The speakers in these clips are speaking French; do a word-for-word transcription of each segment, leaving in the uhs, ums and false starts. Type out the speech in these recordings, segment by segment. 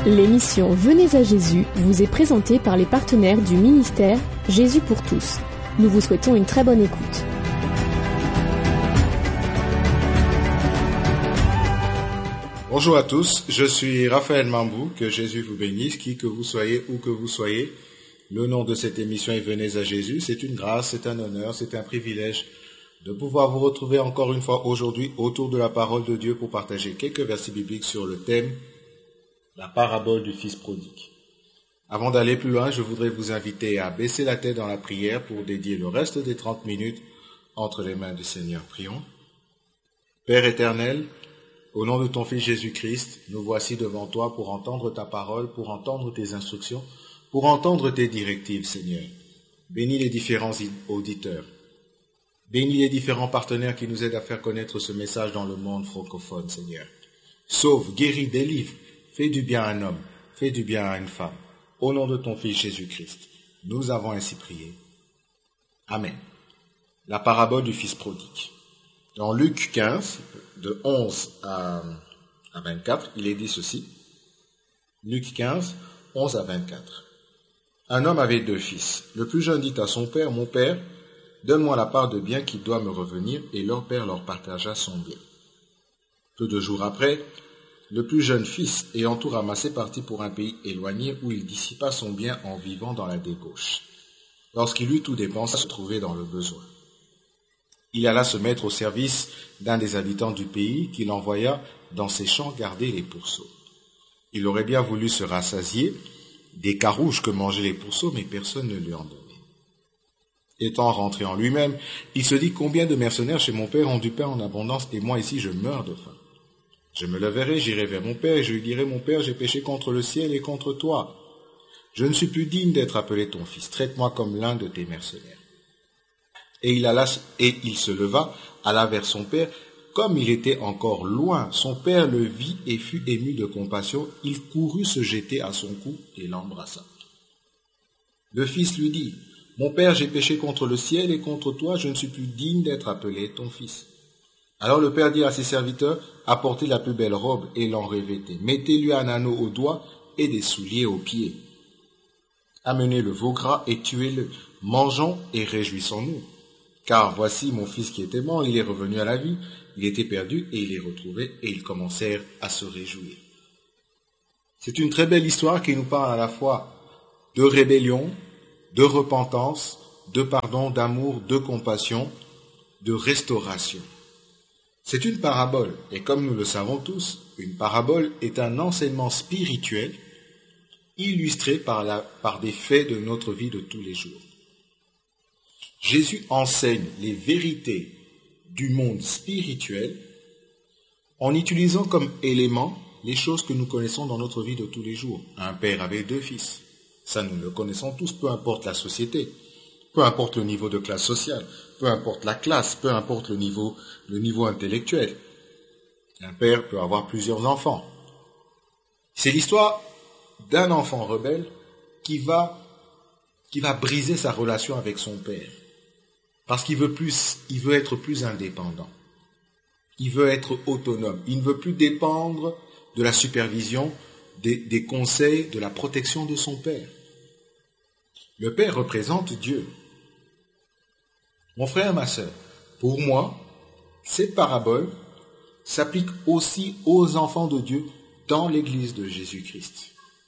L'émission Venez à Jésus vous est présentée par les partenaires du ministère Jésus pour tous. Nous vous souhaitons une très bonne écoute. Bonjour à tous, je suis Raphaël Mambou, que Jésus vous bénisse, qui que vous soyez, où que vous soyez. Le nom de cette émission est Venez à Jésus. C'est une grâce, c'est un honneur, c'est un privilège de pouvoir vous retrouver encore une fois aujourd'hui autour de la parole de Dieu pour partager quelques versets bibliques sur le thème la parabole du fils prodigue. Avant d'aller plus loin, je voudrais vous inviter à baisser la tête dans la prière pour dédier le reste des trente minutes entre les mains du Seigneur. Prions. Père éternel, au nom de ton Fils Jésus-Christ, nous voici devant toi pour entendre ta parole, pour entendre tes instructions, pour entendre tes directives, Seigneur. Bénis les différents auditeurs. Bénis les différents partenaires qui nous aident à faire connaître ce message dans le monde francophone, Seigneur. Sauve, guéris, délivre. Fais du bien à un homme, fais du bien à une femme. Au nom de ton Fils Jésus-Christ, nous avons ainsi prié. Amen. La parabole du fils prodigue. Dans Luc quinze, de onze à vingt-quatre, il est dit ceci. Luc quinze, onze à vingt-quatre. Un homme avait deux fils. Le plus jeune dit à son père, « Mon père, donne-moi la part de bien qui doit me revenir. » Et leur père leur partagea son bien. Peu de jours après, le plus jeune fils, ayant tout ramassé, partit pour un pays éloigné où il dissipa son bien en vivant dans la débauche. Lorsqu'il eut tout dépensé, il se trouvait dans le besoin. Il alla se mettre au service d'un des habitants du pays qui l'envoya dans ses champs garder les pourceaux. Il aurait bien voulu se rassasier des carouges que mangeaient les pourceaux, mais personne ne lui en donnait. Étant rentré en lui-même, il se dit « Combien de mercenaires chez mon père ont du pain en abondance et moi ici je meurs de faim. Je me leverai, j'irai vers mon père, et je lui dirai, mon père, j'ai péché contre le ciel et contre toi. Je ne suis plus digne d'être appelé ton fils. Traite-moi comme l'un de tes mercenaires. Et il alla, et il se leva, alla vers son père. Comme il était encore loin, son père le vit et fut ému de compassion. Il courut se jeter à son cou et l'embrassa. Le fils lui dit, mon père, j'ai péché contre le ciel et contre toi, je ne suis plus digne d'être appelé ton fils. Alors le père dit à ses serviteurs, apportez la plus belle robe et l'en revêtez. Mettez-lui un anneau au doigt et des souliers aux pieds. Amenez le veau gras et tuez-le. Mangeons et réjouissons-nous. Car voici mon fils qui était mort, il est revenu à la vie. Il était perdu et il est retrouvé et ils commencèrent à se réjouir. C'est une très belle histoire qui nous parle à la fois de rébellion, de repentance, de pardon, d'amour, de compassion, de restauration. C'est une parabole, et comme nous le savons tous, une parabole est un enseignement spirituel illustré par, la, par des faits de notre vie de tous les jours. Jésus enseigne les vérités du monde spirituel en utilisant comme élément les choses que nous connaissons dans notre vie de tous les jours. Un père avait deux fils. Ça, nous le connaissons tous, peu importe la société. Peu importe le niveau de classe sociale, peu importe la classe, peu importe le niveau, le niveau intellectuel. Un père peut avoir plusieurs enfants. C'est l'histoire d'un enfant rebelle qui va, qui va briser sa relation avec son père. Parce qu'il veut plus, il veut être plus indépendant. Il veut être autonome. Il ne veut plus dépendre de la supervision, des, des conseils, de la protection de son père. Le père représente Dieu. Mon frère, ma sœur, pour moi, cette parabole s'applique aussi aux enfants de Dieu dans l'Église de Jésus-Christ.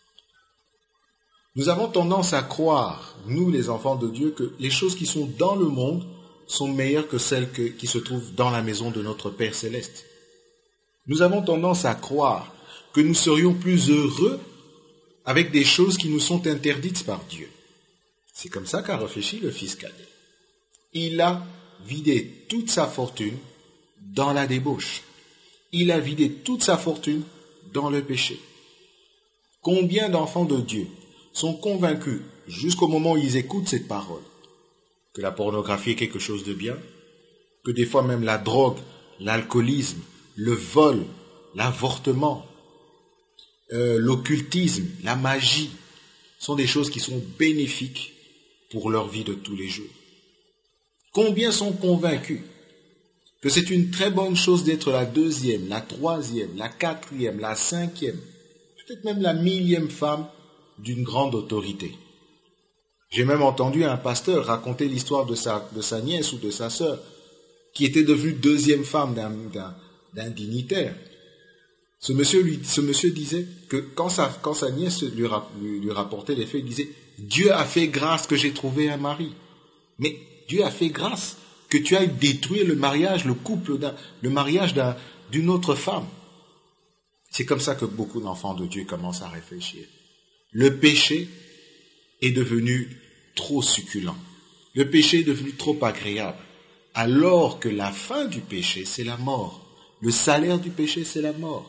Nous avons tendance à croire, nous les enfants de Dieu, que les choses qui sont dans le monde sont meilleures que celles que, qui se trouvent dans la maison de notre Père Céleste. Nous avons tendance à croire que nous serions plus heureux avec des choses qui nous sont interdites par Dieu. C'est comme ça qu'a réfléchi le fils cadet. Il a vidé toute sa fortune dans la débauche. Il a vidé toute sa fortune dans le péché. Combien d'enfants de Dieu sont convaincus, jusqu'au moment où ils écoutent cette parole, que la pornographie est quelque chose de bien, que des fois même la drogue, l'alcoolisme, le vol, l'avortement, euh, l'occultisme, la magie, sont des choses qui sont bénéfiques pour leur vie de tous les jours. Combien sont convaincus que c'est une très bonne chose d'être la deuxième, la troisième, la quatrième, la cinquième, peut-être même la millième femme d'une grande autorité. J'ai même entendu un pasteur raconter l'histoire de sa, de sa nièce ou de sa sœur, qui était devenue deuxième femme d'un, d'un, d'un dignitaire. Ce monsieur, lui, ce monsieur disait que quand sa, quand sa nièce lui, lui, lui rapportait les faits, il disait « Dieu a fait grâce que j'ai trouvé un mari. » Mais Dieu a fait grâce que tu ailles détruire le mariage, le couple, d'un, le mariage d'un, d'une autre femme. C'est comme ça que beaucoup d'enfants de Dieu commencent à réfléchir. Le péché est devenu trop succulent. Le péché est devenu trop agréable. Alors que la fin du péché, c'est la mort. Le salaire du péché, c'est la mort.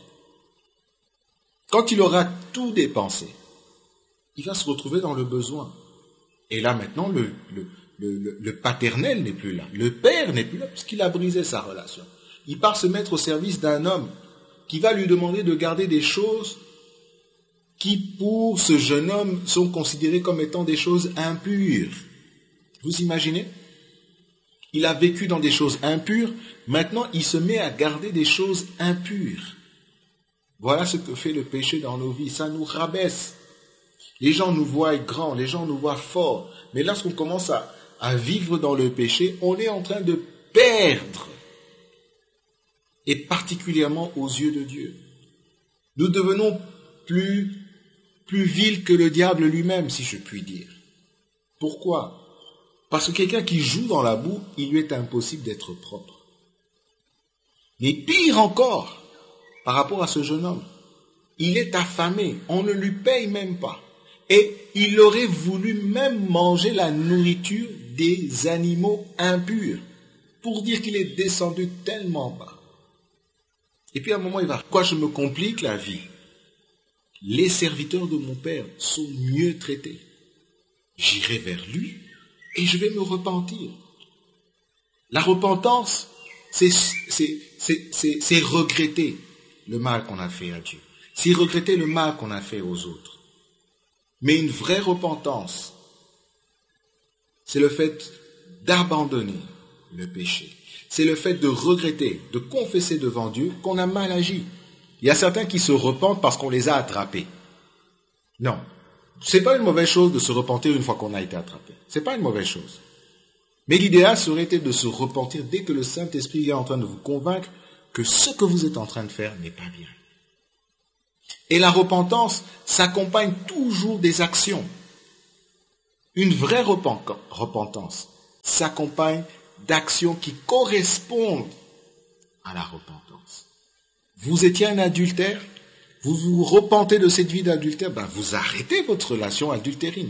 Quand il aura tout dépensé, il va se retrouver dans le besoin. Et là maintenant, le, le, le, le paternel n'est plus là. Le père n'est plus là, puisqu'il a brisé sa relation. Il part se mettre au service d'un homme qui va lui demander de garder des choses qui, pour ce jeune homme, sont considérées comme étant des choses impures. Vous imaginez ? Il a vécu dans des choses impures, maintenant il se met à garder des choses impures. Voilà ce que fait le péché dans nos vies, ça nous rabaisse. Les gens nous voient grands, les gens nous voient forts, mais lorsqu'on commence à, à vivre dans le péché, on est en train de perdre, et particulièrement aux yeux de Dieu. Nous devenons plus, plus vils que le diable lui-même, si je puis dire. Pourquoi ? Parce que quelqu'un qui joue dans la boue, il lui est impossible d'être propre. Mais pire encore, par rapport à ce jeune homme, il est affamé, on ne lui paye même pas. Et il aurait voulu même manger la nourriture des animaux impurs, pour dire qu'il est descendu tellement bas. Et puis à un moment, il va, quoi je me complique la vie ? Les serviteurs de mon père sont mieux traités. J'irai vers lui et je vais me repentir. La repentance, c'est, c'est, c'est, c'est, c'est regretter le mal qu'on a fait à Dieu. C'est regretter le mal qu'on a fait aux autres. Mais une vraie repentance, c'est le fait d'abandonner le péché. C'est le fait de regretter, de confesser devant Dieu qu'on a mal agi. Il y a certains qui se repentent parce qu'on les a attrapés. Non. C'est pas une mauvaise chose de se repentir une fois qu'on a été attrapé. C'est pas une mauvaise chose. Mais l'idéal serait été de se repentir dès que le Saint-Esprit est en train de vous convaincre que ce que vous êtes en train de faire n'est pas bien. Et la repentance s'accompagne toujours des actions. Une vraie repentance s'accompagne d'actions qui correspondent à la repentance. Vous étiez un adultère, vous vous repentez de cette vie d'adultère, ben vous arrêtez votre relation adultérine.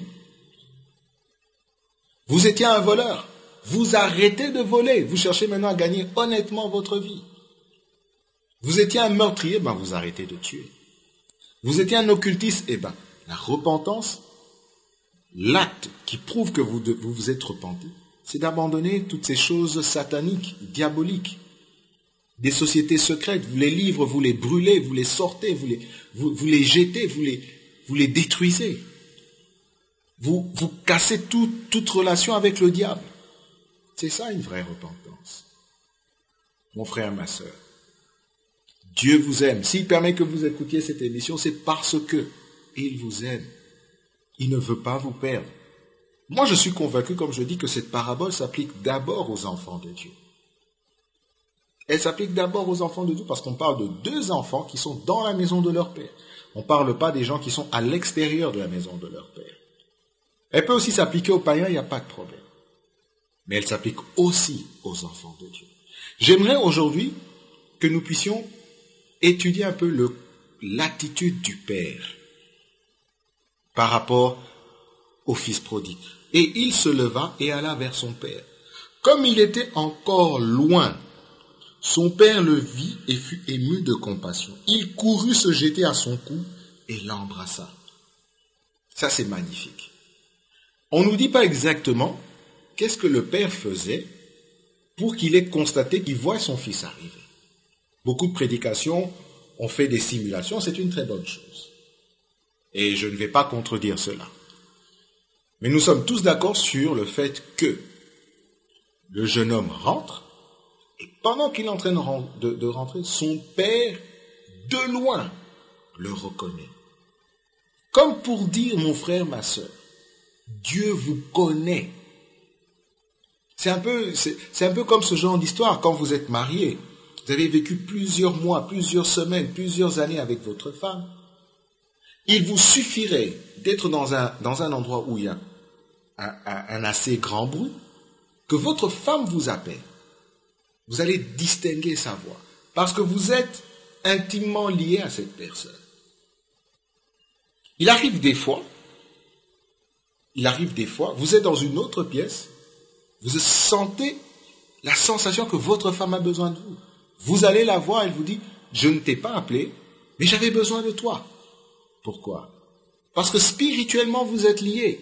Vous étiez un voleur, vous arrêtez de voler, vous cherchez maintenant à gagner honnêtement votre vie. Vous étiez un meurtrier, ben vous arrêtez de tuer. Vous étiez un occultiste, eh ben la repentance, l'acte qui prouve que vous vous, vous êtes repenti, c'est d'abandonner toutes ces choses sataniques, diaboliques. Des sociétés secrètes, vous les livres, vous les brûlez, vous les sortez, vous les, vous, vous les jetez, vous les, vous les détruisez. Vous, vous cassez tout, toute relation avec le diable. C'est ça une vraie repentance. Mon frère, ma sœur, Dieu vous aime. S'il permet que vous écoutiez cette émission, c'est parce que il vous aime. Il ne veut pas vous perdre. Moi, je suis convaincu, comme je dis, que cette parabole s'applique d'abord aux enfants de Dieu. Elle s'applique d'abord aux enfants de Dieu parce qu'on parle de deux enfants qui sont dans la maison de leur père. On ne parle pas des gens qui sont à l'extérieur de la maison de leur père. Elle peut aussi s'appliquer aux païens, il n'y a pas de problème. Mais elle s'applique aussi aux enfants de Dieu. J'aimerais aujourd'hui que nous puissions étudier un peu le, l'attitude du père par rapport au fils prodigue. Et il se leva et alla vers son père. Comme il était encore loin, son père le vit et fut ému de compassion. Il courut se jeter à son cou et l'embrassa. Ça, c'est magnifique. On ne nous dit pas exactement qu'est-ce que le père faisait pour qu'il ait constaté qu'il voit son fils arriver. Beaucoup de prédications ont fait des simulations, c'est une très bonne chose. Et je ne vais pas contredire cela. Mais nous sommes tous d'accord sur le fait que le jeune homme rentre, et pendant qu'il est en train de rentrer, son père, de loin, le reconnaît. Comme pour dire, mon frère, ma sœur, Dieu vous connaît. C'est un peu, c'est, c'est un peu comme ce genre d'histoire quand vous êtes marié. Vous avez vécu plusieurs mois, plusieurs semaines, plusieurs années avec votre femme. Il vous suffirait d'être dans un, dans un endroit où il y a un, un, un assez grand bruit, que votre femme vous appelle. Vous allez distinguer sa voix, parce que vous êtes intimement lié à cette personne. Il arrive des fois, il arrive des fois, vous êtes dans une autre pièce, vous sentez la sensation que votre femme a besoin de vous. Vous allez la voir, elle vous dit, je ne t'ai pas appelé, mais j'avais besoin de toi. Pourquoi? Parce que spirituellement, vous êtes liés.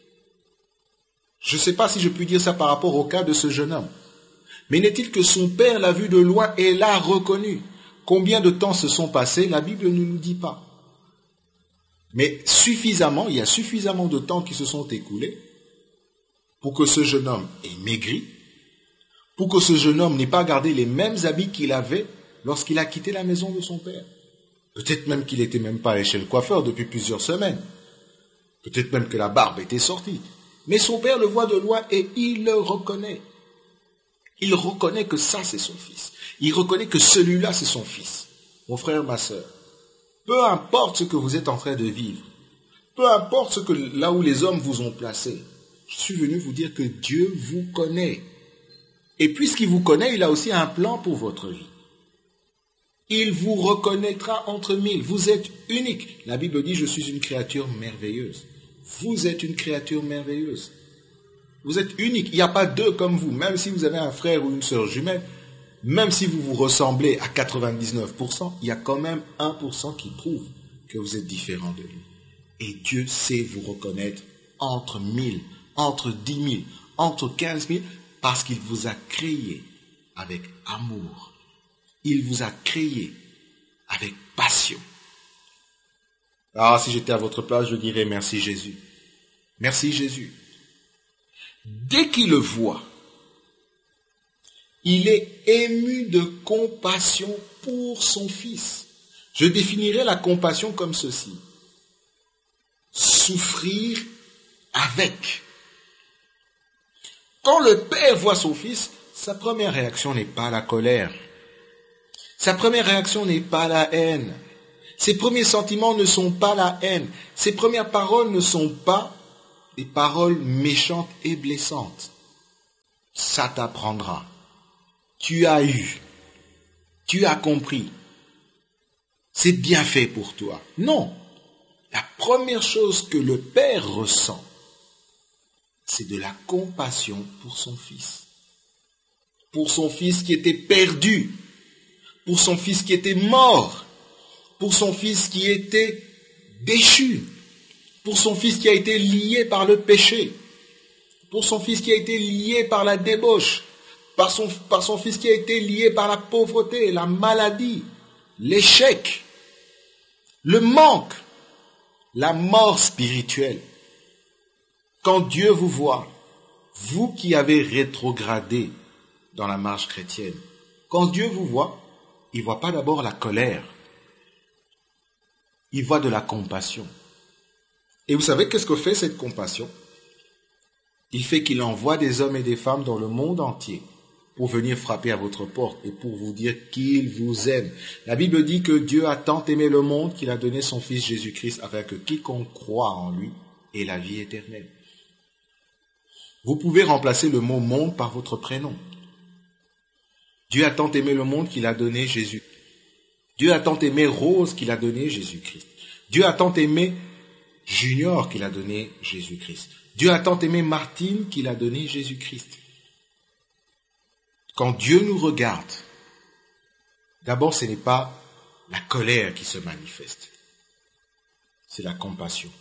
Je ne sais pas si je puis dire ça par rapport au cas de ce jeune homme. Mais n'est-il que son père l'a vu de loin et l'a reconnu? Combien de temps se sont passés? La Bible ne nous dit pas. Mais suffisamment, il y a suffisamment de temps qui se sont écoulés pour que ce jeune homme ait maigri, pour que ce jeune homme n'ait pas gardé les mêmes habits qu'il avait lorsqu'il a quitté la maison de son père. Peut-être même qu'il n'était même pas allé chez le coiffeur depuis plusieurs semaines. Peut-être même que la barbe était sortie. Mais son père le voit de loin et il le reconnaît. Il reconnaît que ça, c'est son fils. Il reconnaît que celui-là, c'est son fils. Mon frère, ma sœur, peu importe ce que vous êtes en train de vivre, peu importe ce que, là où les hommes vous ont placé, je suis venu vous dire que Dieu vous connaît. Et puisqu'il vous connaît, il a aussi un plan pour votre vie. Il vous reconnaîtra entre mille. Vous êtes unique. La Bible dit, je suis une créature merveilleuse. Vous êtes une créature merveilleuse. Vous êtes unique. Il n'y a pas deux comme vous. Même si vous avez un frère ou une sœur jumelle, même si vous vous ressemblez à quatre-vingt-dix-neuf pour cent, il y a quand même un pour cent qui prouve que vous êtes différent de lui. Et Dieu sait vous reconnaître entre mille, entre dix mille, entre quinze mille, parce qu'il vous a créé avec amour. Il vous a créé avec passion. Ah, si j'étais à votre place, je dirais merci Jésus. Merci Jésus. Dès qu'il le voit, il est ému de compassion pour son fils. Je définirais la compassion comme ceci. Souffrir avec. Quand le père voit son fils, sa première réaction n'est pas la colère. Sa première réaction n'est pas la haine. Ses premiers sentiments ne sont pas la haine. Ses premières paroles ne sont pas des paroles méchantes et blessantes. Ça t'apprendra. Tu as eu. Tu as compris. C'est bien fait pour toi. Non. La première chose que le père ressent, c'est de la compassion pour son fils. Pour son fils qui était perdu. Pour son fils qui était mort. Pour son fils qui était déchu. Pour son fils qui a été lié par le péché. Pour son fils qui a été lié par la débauche. Par son, par son fils qui a été lié par la pauvreté, la maladie, l'échec, le manque, la mort spirituelle. Quand Dieu vous voit, vous qui avez rétrogradé dans la marche chrétienne, quand Dieu vous voit, il ne voit pas d'abord la colère, il voit de la compassion. Et vous savez qu'est-ce que fait cette compassion? Il fait qu'il envoie des hommes et des femmes dans le monde entier pour venir frapper à votre porte et pour vous dire qu'il vous aime. La Bible dit que Dieu a tant aimé le monde qu'il a donné son Fils Jésus-Christ afin que quiconque croit en lui ait la vie éternelle. Vous pouvez remplacer le mot monde par votre prénom. Dieu a tant aimé le monde qu'il a donné Jésus. Dieu a tant aimé Rose qu'il a donné Jésus-Christ. Dieu a tant aimé Junior qu'il a donné Jésus-Christ. Dieu a tant aimé Martine qu'il a donné Jésus-Christ. Quand Dieu nous regarde, d'abord ce n'est pas la colère qui se manifeste, c'est la compassion.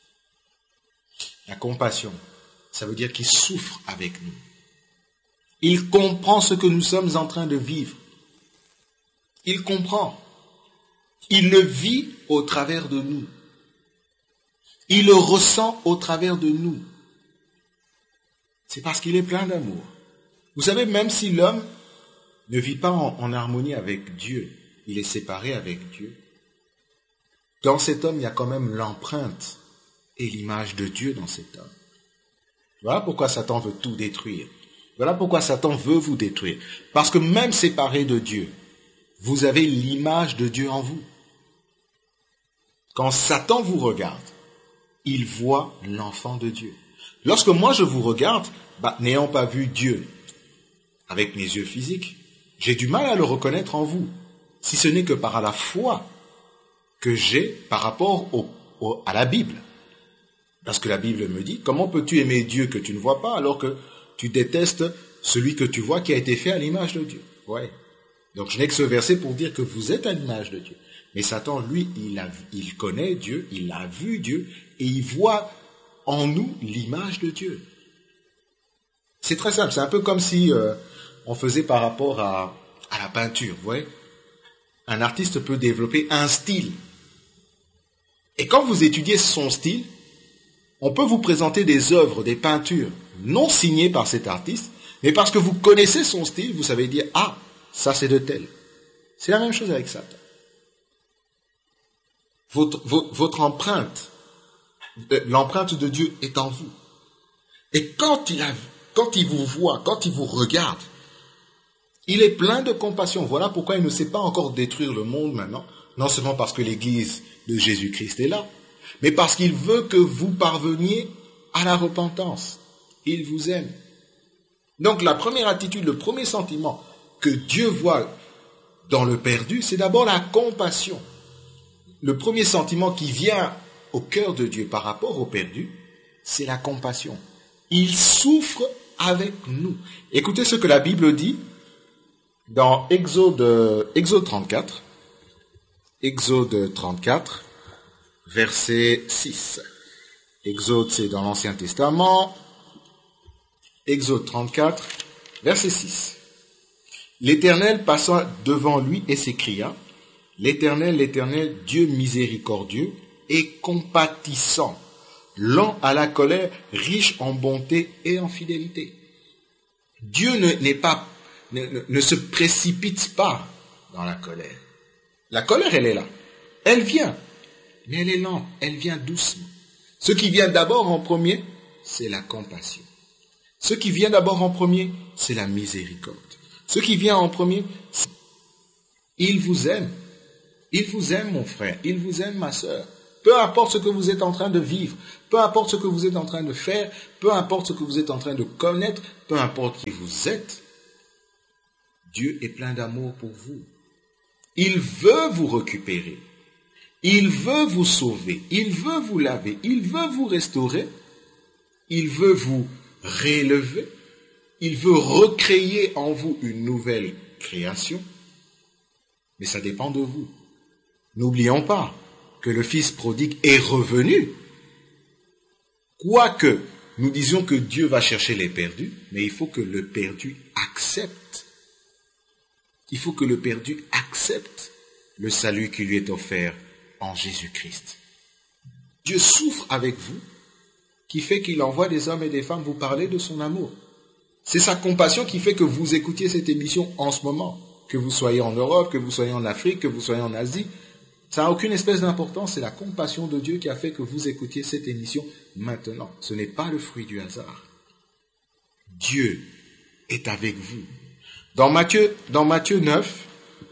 La compassion, ça veut dire qu'il souffre avec nous. Il comprend ce que nous sommes en train de vivre. Il comprend. Il le vit au travers de nous. Il le ressent au travers de nous. C'est parce qu'il est plein d'amour. Vous savez, même si l'homme ne vit pas en, en harmonie avec Dieu, il est séparé avec Dieu, dans cet homme, il y a quand même l'empreinte et l'image de Dieu dans cet homme. Voilà pourquoi Satan veut tout détruire. Voilà pourquoi Satan veut vous détruire. Parce que même séparé de Dieu, vous avez l'image de Dieu en vous. Quand Satan vous regarde, il voit l'enfant de Dieu. Lorsque moi je vous regarde, bah, n'ayant pas vu Dieu avec mes yeux physiques, j'ai du mal à le reconnaître en vous, si ce n'est que par la foi que j'ai par rapport au, au, à la Bible. Parce que la Bible me dit, comment peux-tu aimer Dieu que tu ne vois pas alors que tu détestes celui que tu vois qui a été fait à l'image de Dieu? Ouais. Donc je n'ai que ce verset pour dire que vous êtes à l'image de Dieu. Mais Satan, lui, il, a, il connaît Dieu, il a vu Dieu, et il voit en nous l'image de Dieu. C'est très simple, c'est un peu comme si euh, on faisait par rapport à, à la peinture, vous voyez. Un artiste peut développer un style. Et quand vous étudiez son style, on peut vous présenter des œuvres, des peintures, non signées par cet artiste, mais parce que vous connaissez son style, vous savez dire, ah, ça c'est de tel. C'est la même chose avec Satan. Votre, votre, votre empreinte, l'empreinte de Dieu est en vous. Et quand il, a, quand il vous voit, quand il vous regarde, il est plein de compassion. Voilà pourquoi il ne sait pas encore détruire le monde maintenant. Non seulement parce que l'Église de Jésus-Christ est là, mais parce qu'il veut que vous parveniez à la repentance. Il vous aime. Donc la première attitude, le premier sentiment que Dieu voit dans le perdu, c'est d'abord la compassion. Le premier sentiment qui vient au cœur de Dieu par rapport au perdu, c'est la compassion. Il souffre avec nous. Écoutez ce que la Bible dit dans Exode, Exode trente-quatre. Exode trente-quatre, verset six. Exode, c'est dans l'Ancien Testament. Exode trente-quatre, verset six. L'Éternel passa devant lui et s'écria, « L'Éternel, l'Éternel, Dieu miséricordieux et compatissant, lent à la colère, riche en bonté et en fidélité. » Dieu ne, n'est pas, ne, ne, ne se précipite pas dans la colère. La colère, elle est là. Elle vient, mais elle est lente, elle vient doucement. Ce qui vient d'abord en premier, c'est la compassion. Ce qui vient d'abord en premier, c'est la miséricorde. Ce qui vient en premier, c'est... Il vous aime. Il vous aime, mon frère. Il vous aime, ma sœur. Peu importe ce que vous êtes en train de vivre, peu importe ce que vous êtes en train de faire, peu importe ce que vous êtes en train de connaître, peu importe qui vous êtes, Dieu est plein d'amour pour vous. Il veut vous récupérer. Il veut vous sauver. Il veut vous laver. Il veut vous restaurer. Il veut vous réélever. Il veut recréer en vous une nouvelle création. Mais ça dépend de vous. N'oublions pas que le Fils prodigue est revenu. Quoique nous disions que Dieu va chercher les perdus, mais il faut que le perdu accepte. Il faut que le perdu accepte le salut qui lui est offert en Jésus-Christ. Dieu souffre avec vous, qui fait qu'il envoie des hommes et des femmes vous parler de son amour. C'est sa compassion qui fait que vous écoutiez cette émission en ce moment. Que vous soyez en Europe, que vous soyez en Afrique, que vous soyez en Asie, ça n'a aucune espèce d'importance. C'est la compassion de Dieu qui a fait que vous écoutiez cette émission maintenant. Ce n'est pas le fruit du hasard. Dieu est avec vous. Dans Matthieu, dans Matthieu neuf,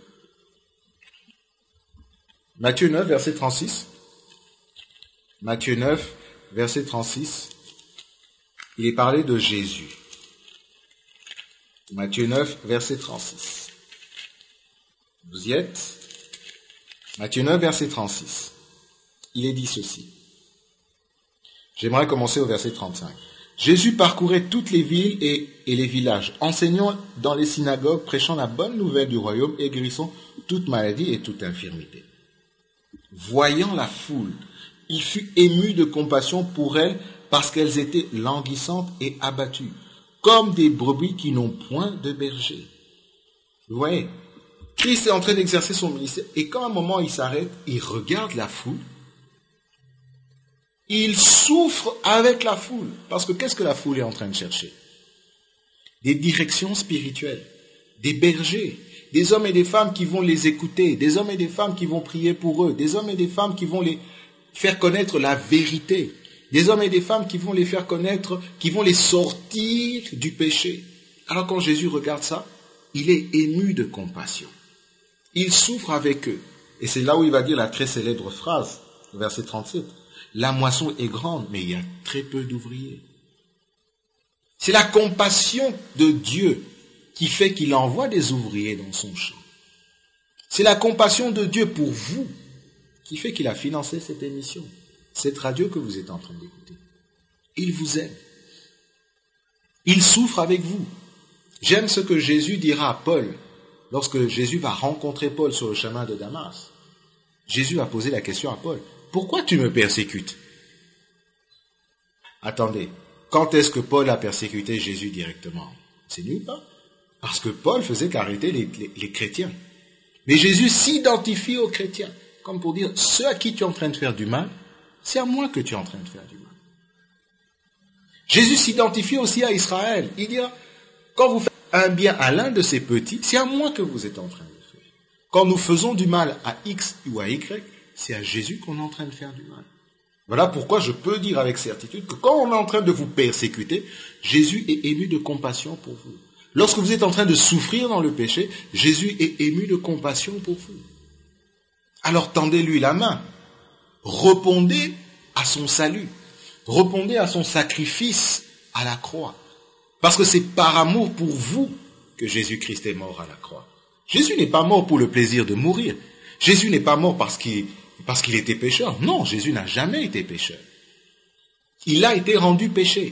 Matthieu neuf, verset trente-six, Matthieu neuf, verset trente-six, il est parlé de Jésus. Matthieu neuf, verset trente-six. Vous y êtes? Matthieu neuf, verset trente-six. Il est dit ceci. J'aimerais commencer au verset trente-cinq. Jésus parcourait toutes les villes et, et les villages, enseignant dans les synagogues, prêchant la bonne nouvelle du royaume et guérissant toute maladie et toute infirmité. Voyant la foule, il fut ému de compassion pour elles parce qu'elles étaient languissantes et abattues, comme des brebis qui n'ont point de berger. Vous voyez, Christ est en train d'exercer son ministère et quand à un moment il s'arrête, il regarde la foule. Il souffre avec la foule. Parce que qu'est-ce que la foule est en train de chercher? Des directions spirituelles, des bergers. des hommes et des femmes qui vont les écouter, des hommes et des femmes qui vont prier pour eux, des hommes et des femmes qui vont les faire connaître la vérité, des hommes et des femmes qui vont les faire connaître, qui vont les sortir du péché. Alors quand Jésus regarde ça, il est ému de compassion. Il souffre avec eux. Et c'est là où il va dire la très célèbre phrase, verset trente-sept. La moisson est grande, mais il y a très peu d'ouvriers. C'est la compassion de Dieu qui fait qu'il envoie des ouvriers dans son champ. C'est la compassion de Dieu pour vous qui fait qu'il a financé cette émission, cette radio que vous êtes en train d'écouter. Il vous aime. Il souffre avec vous. J'aime ce que Jésus dira à Paul lorsque Jésus va rencontrer Paul sur le chemin de Damas. Jésus a posé la question à Paul. Pourquoi tu me persécutes? Attendez, quand est-ce que Paul a persécuté Jésus directement? C'est nulle part. Parce que Paul faisait qu'arrêter les, les, les chrétiens. Mais Jésus s'identifie aux chrétiens, comme pour dire, ceux à qui tu es en train de faire du mal, c'est à moi que tu es en train de faire du mal. Jésus s'identifie aussi à Israël. Il dira, quand vous faites un bien à l'un de ces petits, c'est à moi que vous êtes en train de le faire. Quand nous faisons du mal à X ou à Y, c'est à Jésus qu'on est en train de faire du mal. Voilà pourquoi je peux dire avec certitude que quand on est en train de vous persécuter, Jésus est ému de compassion pour vous. Lorsque vous êtes en train de souffrir dans le péché, Jésus est ému de compassion pour vous. Alors tendez-lui la main. Répondez à son salut. Répondez à son sacrifice à la croix. Parce que c'est par amour pour vous que Jésus-Christ est mort à la croix. Jésus n'est pas mort pour le plaisir de mourir. Jésus n'est pas mort parce qu'il, parce qu'il était pécheur. Non, Jésus n'a jamais été pécheur. Il a été rendu péché.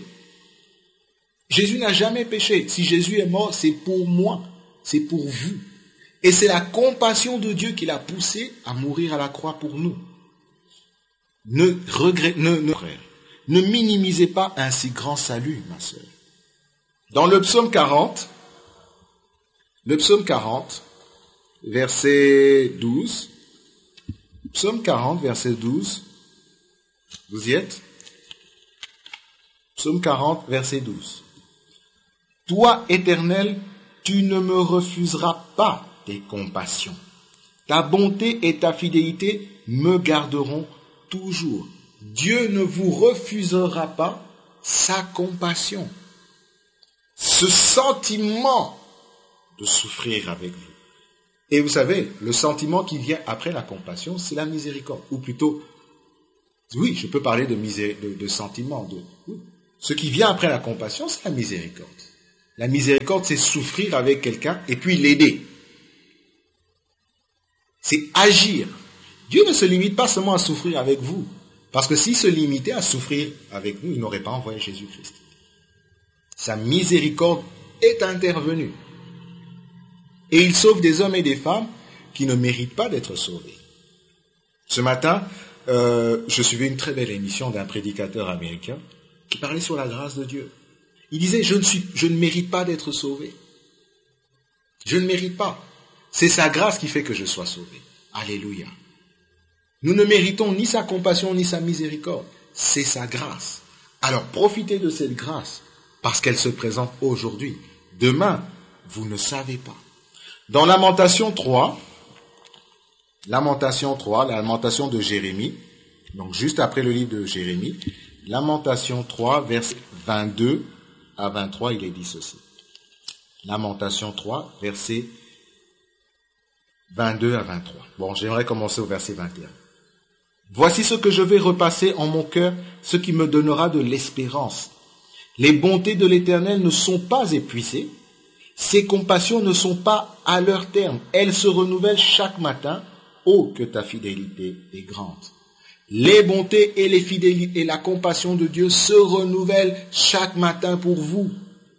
Jésus n'a jamais péché. Si Jésus est mort, c'est pour moi, c'est pour vous. Et c'est la compassion de Dieu qui l'a poussé à mourir à la croix pour nous. Ne regrettez, ne, ne, ne minimisez pas un si grand salut, ma sœur. Dans le psaume quarante, le psaume quarante, verset douze, psaume quarante, verset douze, vous y êtes? Psaume quarante, verset douze. Toi, Éternel, tu ne me refuseras pas tes compassions. Ta bonté et ta fidélité me garderont toujours. Dieu ne vous refusera pas sa compassion. Ce sentiment de souffrir avec vous. Et vous savez, le sentiment qui vient après la compassion, c'est la miséricorde. Ou plutôt, oui, je peux parler de, misé- de, de sentiment. De, oui. Ce qui vient après la compassion, c'est la miséricorde. La miséricorde, c'est souffrir avec quelqu'un et puis l'aider. C'est agir. Dieu ne se limite pas seulement à souffrir avec vous. Parce que s'il se limitait à souffrir avec nous, il n'aurait pas envoyé Jésus-Christ. Sa miséricorde est intervenue. Et il sauve des hommes et des femmes qui ne méritent pas d'être sauvés. Ce matin, euh, je suivais une très belle émission d'un prédicateur américain qui parlait sur la grâce de Dieu. Il disait, je ne, suis, je ne mérite pas d'être sauvé. Je ne mérite pas. C'est sa grâce qui fait que je sois sauvé. Alléluia. Nous ne méritons ni sa compassion ni sa miséricorde. C'est sa grâce. Alors profitez de cette grâce parce qu'elle se présente aujourd'hui. Demain, vous ne savez pas. Dans Lamentation trois, Lamentation trois, la Lamentation de Jérémie, donc juste après le livre de Jérémie, Lamentation trois, versets vingt-deux à vingt-trois, il est dit ceci. Lamentation trois, versets vingt-deux à vingt-trois. Bon, j'aimerais commencer au verset vingt et un. Voici ce que je vais repasser en mon cœur, ce qui me donnera de l'espérance. Les bontés de l'Éternel ne sont pas épuisées, ses compassions ne sont pas à leur terme, elles se renouvellent chaque matin. Oh, que ta fidélité est grande. Les bontés et les fidélités et la compassion de Dieu se renouvellent chaque matin pour vous.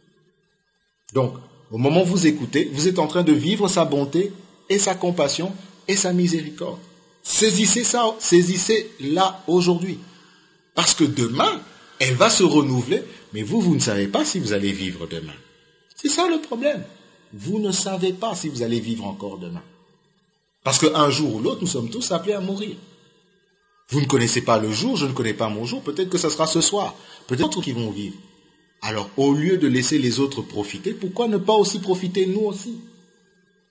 Donc, au moment où vous écoutez, vous êtes en train de vivre sa bonté et sa compassion et sa miséricorde. Saisissez ça, saisissez là aujourd'hui. Parce que demain, elle va se renouveler, mais vous, vous ne savez pas si vous allez vivre demain. C'est ça le problème. Vous ne savez pas si vous allez vivre encore demain. Parce qu'un jour ou l'autre, nous sommes tous appelés à mourir. Vous ne connaissez pas le jour, je ne connais pas mon jour, peut-être que ce sera ce soir, peut-être d'autres qui vont vivre. Alors, au lieu de laisser les autres profiter, pourquoi ne pas aussi profiter nous aussi?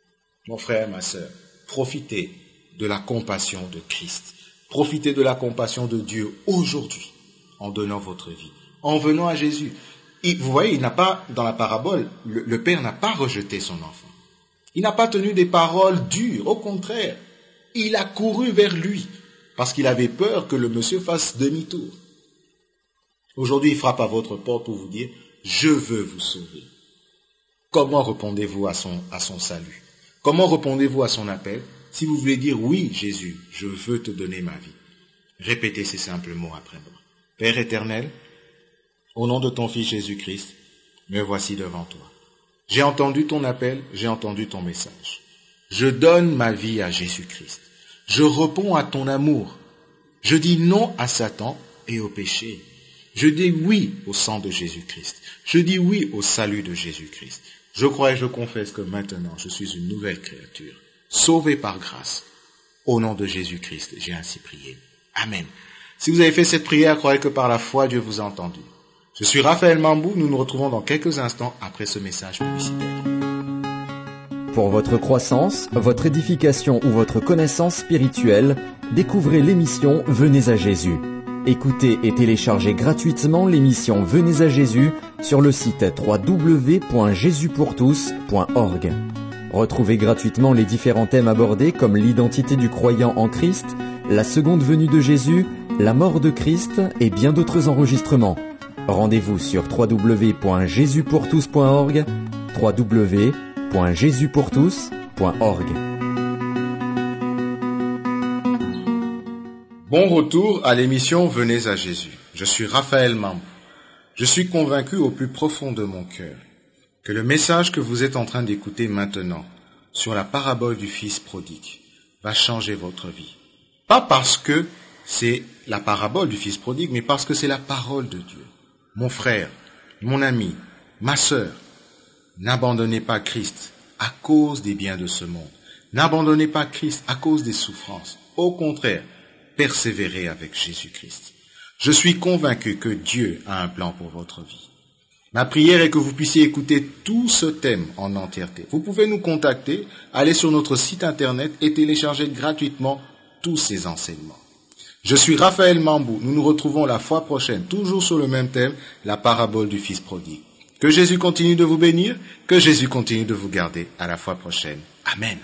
Mon frère, ma sœur, profitez de la compassion de Christ. Profitez de la compassion de Dieu aujourd'hui en donnant votre vie, en venant à Jésus. Et vous voyez, il n'a pas, dans la parabole, le, le père n'a pas rejeté son enfant. Il n'a pas tenu des paroles dures, au contraire. Il a couru vers lui parce qu'il avait peur que le monsieur fasse demi-tour. Aujourd'hui, il frappe à votre porte pour vous dire « Je veux vous sauver ». Comment répondez-vous à son, à son salut? Comment répondez-vous à son appel? Si vous voulez dire « Oui, Jésus, je veux te donner ma vie », répétez ces simples mots après moi. Père éternel, au nom de ton Fils Jésus-Christ, me voici devant toi. J'ai entendu ton appel, j'ai entendu ton message. Je donne ma vie à Jésus-Christ. Je réponds à ton amour. Je dis non à Satan et au péché. Je dis oui au sang de Jésus-Christ. Je dis oui au salut de Jésus-Christ. Je crois et je confesse que maintenant je suis une nouvelle créature, sauvée par grâce. Au nom de Jésus-Christ, j'ai ainsi prié. Amen. Si vous avez fait cette prière, croyez que par la foi, Dieu vous a entendu. Je suis Raphaël Mambou, nous nous retrouvons dans quelques instants après ce message publicitaire. Pour votre croissance, votre édification ou votre connaissance spirituelle, découvrez l'émission Venez à Jésus. Écoutez et téléchargez gratuitement l'émission Venez à Jésus sur le site w w w point jésus pour tous point org. Retrouvez gratuitement les différents thèmes abordés comme l'identité du croyant en Christ, la seconde venue de Jésus, la mort de Christ et bien d'autres enregistrements. Rendez-vous sur w w w point jésus pour tous point org, w w w point jésus pour tous point org. Bon retour à l'émission Venez à Jésus. Je suis Raphaël Mambou. Je suis convaincu au plus profond de mon cœur que le message que vous êtes en train d'écouter maintenant sur la parabole du Fils prodigue va changer votre vie. Pas parce que c'est la parabole du Fils prodigue, mais parce que c'est la parole de Dieu. Mon frère, mon ami, ma sœur, n'abandonnez pas Christ à cause des biens de ce monde. N'abandonnez pas Christ à cause des souffrances. Au contraire, persévérez avec Jésus-Christ. Je suis convaincu que Dieu a un plan pour votre vie. Ma prière est que vous puissiez écouter tout ce thème en entièreté. Vous pouvez nous contacter, aller sur notre site internet et télécharger gratuitement tous ces enseignements. Je suis Raphaël Mambou. Nous nous retrouvons la fois prochaine, toujours sur le même thème, la parabole du Fils prodigue. Que Jésus continue de vous bénir, que Jésus continue de vous garder. À la fois prochaine. Amen.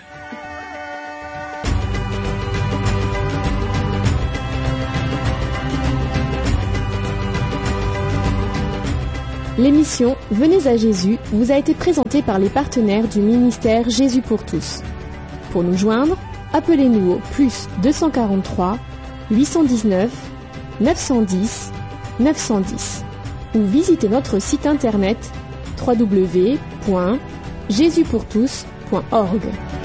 L'émission Venez à Jésus vous a été présentée par les partenaires du ministère Jésus pour tous. Pour nous joindre, appelez-nous au plus deux cent quarante-trois, huit cent dix-neuf, neuf cent dix, neuf cent dix ou visitez notre site internet w w w point jésus pour tous point org.